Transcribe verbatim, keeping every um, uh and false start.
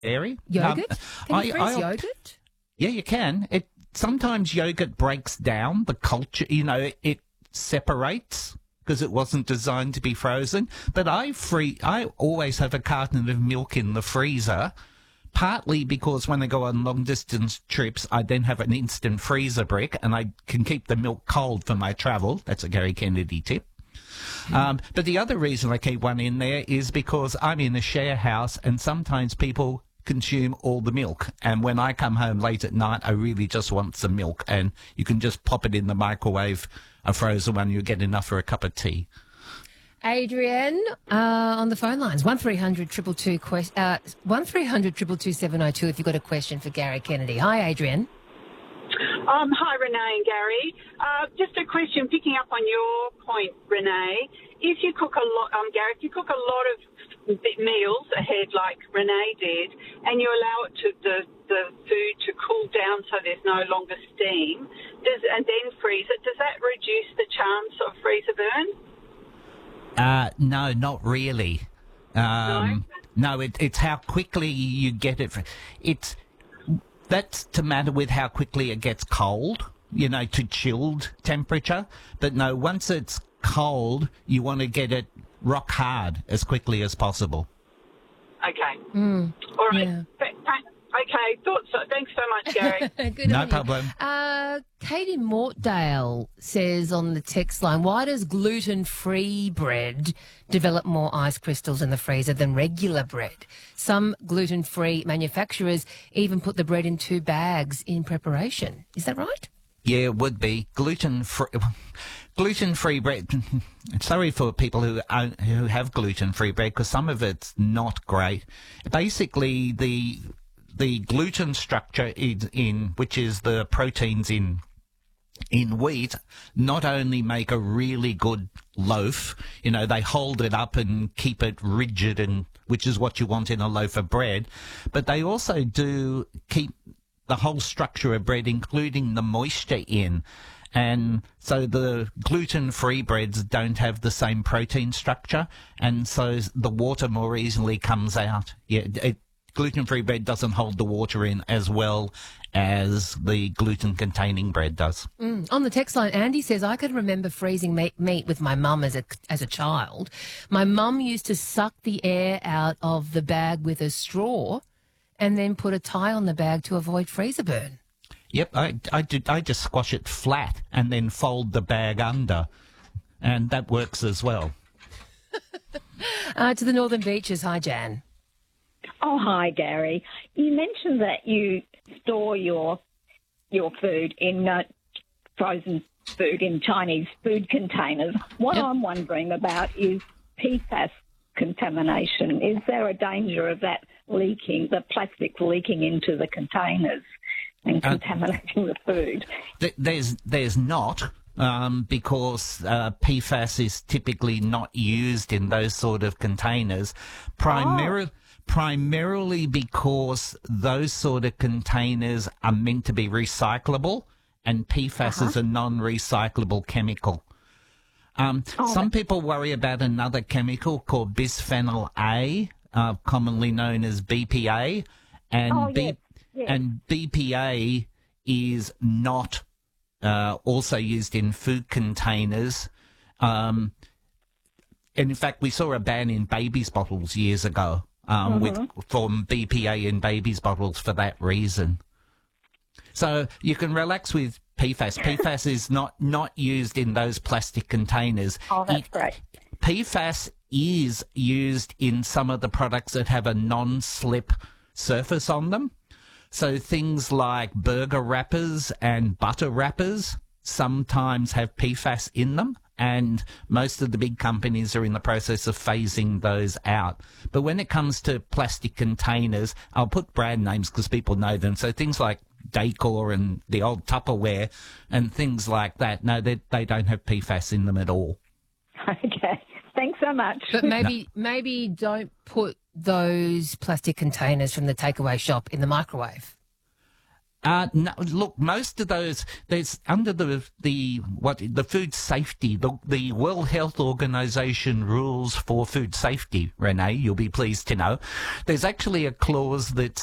dairy. Yogurt? Um, Can you I- freeze I- yogurt? Yeah, you can. It sometimes yogurt breaks down the culture. You know, it, it separates because it wasn't designed to be frozen. But I free. I always have a carton of milk in the freezer. Partly because when I go on long distance trips, I then have an instant freezer brick, and I can keep the milk cold for my travel. That's a Gary Kennedy tip. Um, but the other reason I keep one in there is because I'm in a share house, and sometimes people consume all the milk. And when I come home late at night, I really just want some milk. And you can just pop it in the microwave, a frozen one, you get enough for a cup of tea. Adrienne, uh, on the phone lines, one three hundred two two two, quest- uh, one three hundred two two two seven oh two if you've got a question for Gary Kennedy. Hi, Adrienne. Um, hi, Renee and Gary. Uh, just a question, picking up on your point, Renee. If you cook a lot, um, Gary, if you cook a lot of meals ahead like Renee did, and you allow it to the, the food to cool down so there's no longer steam, does and then freeze it, does that reduce the chance of freezer burn? Uh, no, not really. Um, no, no it, it's how quickly you get it. It's that's to matter with how quickly it gets cold, you know, to chilled temperature. But no, once it's cold, you want to get it rock hard as quickly as possible. Okay. Mm, All right. yeah. Th- th- Okay, thought so. Thanks so much, Gary. Good No on you. problem. Uh, Katie Mortdale says on the text line, why does gluten-free bread develop more ice crystals in the freezer than regular bread? Some gluten-free manufacturers even put the bread in two bags in preparation. Is that right? Yeah, it would be gluten-free. Gluten-free bread. Sorry for people who own, who have gluten-free bread, because some of it's not great. Basically, the the gluten structure is in, which is the proteins in in wheat, not only make a really good loaf, you know, they hold it up and keep it rigid, and which is what you want in a loaf of bread, but they also do keep the whole structure of bread, including the moisture in. And so the gluten-free breads don't have the same protein structure, and so the water more easily comes out. Yeah, it, gluten-free bread doesn't hold the water in as well as the gluten-containing bread does. Mm. On the text line, Andy says, I can remember freezing meat, meat with my mum as a, as a child. My mum used to suck the air out of the bag with a straw and then put a tie on the bag to avoid freezer burn. Yep, I, I, did, I just squash it flat and then fold the bag under, and that works as well. uh, to the Northern Beaches. Hi, Jan. Oh, hi, Gary. You mentioned that you store your your food in uh, frozen food in Chinese food containers. What Yep. I'm wondering about is P FAS contamination. Is there a danger of that leaking, the plastic leaking into the containers and Uh, contaminating the food? Th- There's, there's not. Um, because uh, P FAS is typically not used in those sort of containers, primarily primarily because those sort of containers are meant to be recyclable, and P FAS Uh-huh. is a non-recyclable chemical. Um, Oh, some people worry about another chemical called bisphenol A, uh, commonly known as B P A, and Oh, B- yes, yes. and B P A is not uh, also used in food containers. Um, and in fact, we saw a ban in babies' bottles years ago um, with from B P A in babies' bottles for that reason. So you can relax with P FAS. P FAS is not, not used in those plastic containers. Oh, that's It- great. P FAS is used in some of the products that have a non-slip surface on them. So things like burger wrappers and butter wrappers sometimes have P FAS in them, and most of the big companies are in the process of phasing those out. But when it comes to plastic containers, I'll put brand names because people know them. So things like Decor and the old Tupperware and things like that, no, they, they don't have P FAS in them at all. Okay. Thanks so much. But maybe maybe don't put those plastic containers from the takeaway shop in the microwave. Uh, no, look, most of those, there's under the the what the food safety, the the World Health Organization rules for food safety, Renee, you'll be pleased to know, there's actually a clause that